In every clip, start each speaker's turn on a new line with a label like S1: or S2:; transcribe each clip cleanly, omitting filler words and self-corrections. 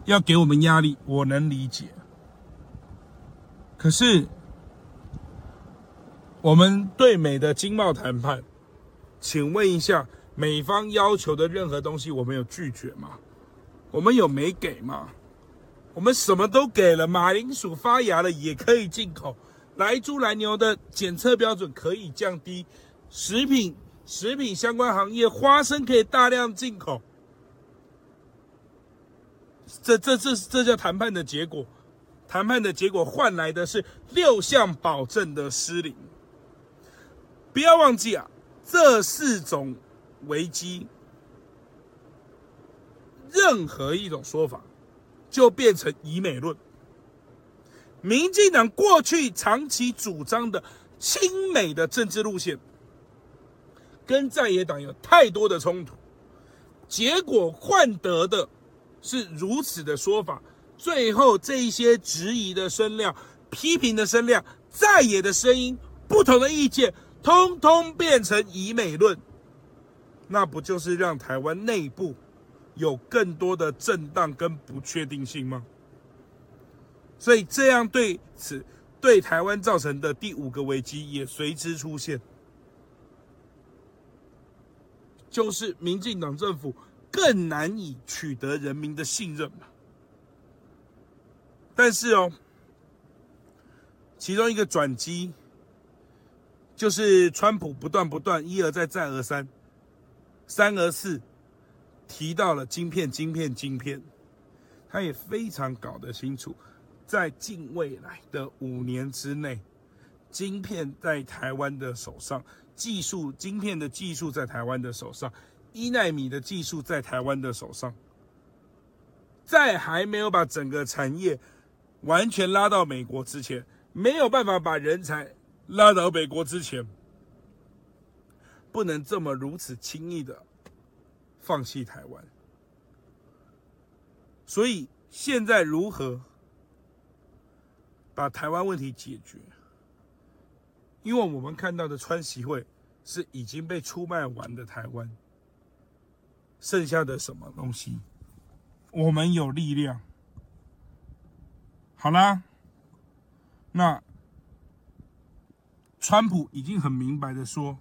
S1: 要给我们压力，我能理解。可是，我们对美的经贸谈判，请问一下，美方要求的任何东西，我们有拒绝吗？我们有没给吗？我们什么都给了，马铃薯发芽了也可以进口，来猪来牛的检测标准可以降低，食品相关行业花生可以大量进口，这叫谈判的结果。谈判的结果换来的是6项保证的失灵。不要忘记啊，这4种危机，任何一种说法就变成以美论。民进党过去长期主张的亲美的政治路线，跟在野党有太多的冲突，结果换得的是如此的说法。最后这一些质疑的声量、批评的声量、在野的声音、不同的意见，通通变成以美论，那不就是让台湾内部有更多的震荡跟不确定性吗？所以这样对台湾造成的第5个危机也随之出现，就是民进党政府更难以取得人民的信任嘛。但是其中一个转机就是川普不断一而再再而三而四提到了晶片，他也非常搞得清楚，在近未来的5年之内，晶片在台湾的手上，晶片的技术在台湾的手上，1奈米的技术在台湾的手上，在还没有把整个产业完全拉到美国之前，没有办法把人才拉到美国之前，不能这么如此轻易的放弃台湾。所以现在如何把台湾问题解决？因为我们看到的川习会是已经被出卖完的台湾，剩下的什么东西？我们有力量。好啦，那川普已经很明白的说，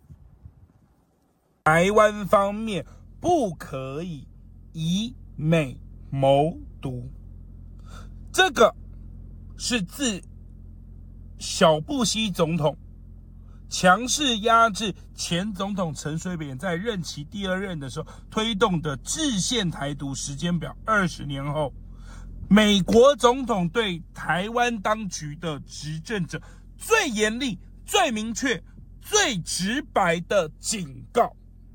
S1: 台湾方面不可以以美谋独，这个是自小布希总统强势压制前总统陈水扁在任期第2任的时候推动的制宪台独时间表20年后，美国总统对台湾当局的执政者最严厉、最明确、最直白的警告。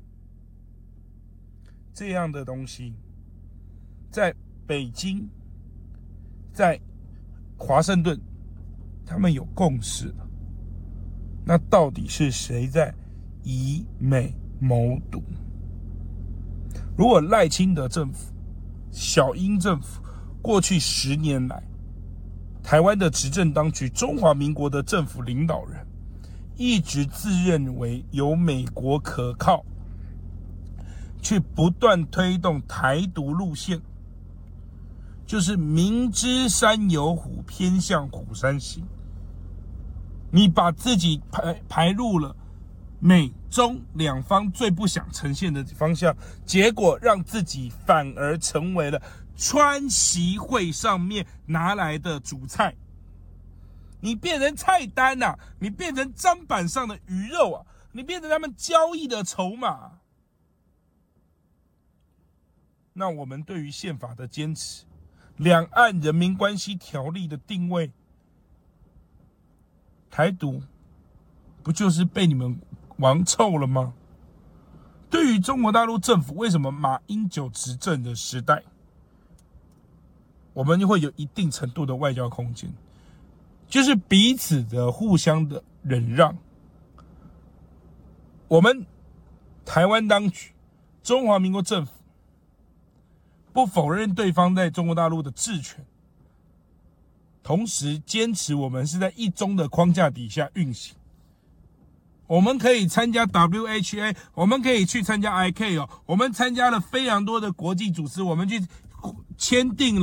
S1: 这样的东西，在北京、在华盛顿，他们有共识了。那到底是谁在以美谋独？如果赖清德政府、小英政府过去10年来，台湾的执政当局中华民国的政府领导人一直自认为有美国可靠，去不断推动台独路线，就是明知山有虎，偏向虎山行。你把自己排入了美中两方最不想呈现的方向，结果让自己反而成为了川习会上面拿来的主菜，你变成菜单啊，你变成砧板上的鱼肉啊，你变成他们交易的筹码。那我们对于宪法的坚持，两岸人民关系条例的定位，台独不就是被你们玩臭了吗？对于中国大陆政府，为什么马英九执政的时代，我们就会有一定程度的外交空间，就是彼此的互相的忍让。我们台湾当局、中华民国政府不否认对方在中国大陆的治权，同时坚持我们是在一中的框架底下运行。我们可以参加 WHA， 我们可以去参加 ICAO， 我们参加了非常多的国际组织，我们去签订了